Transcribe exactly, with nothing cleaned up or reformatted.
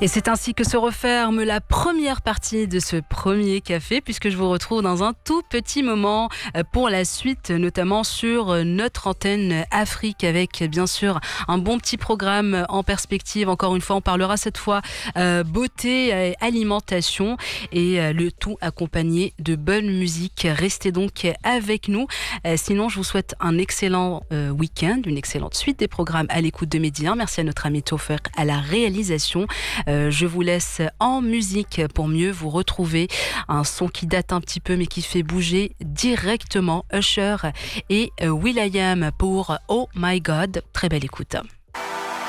Et c'est ainsi que se referme la première partie de ce premier café, puisque je vous retrouve dans un tout petit moment pour la suite, notamment sur notre antenne Afrique, avec bien sûr un bon petit programme en perspective. Encore une fois, on parlera cette fois euh, beauté, euh, alimentation et euh, le tout accompagné de bonne musique. Restez donc avec nous. Euh, sinon, je vous souhaite un excellent euh, week-end, une excellente suite des programmes à l'écoute de Midi un. Merci à notre ami Taufer à la réalisation. Euh, je vous laisse en musique pour mieux vous retrouver. Un son qui date un petit peu mais qui fait bouger directement. Usher et euh, will.i.am pour Oh My God. Très belle écoute.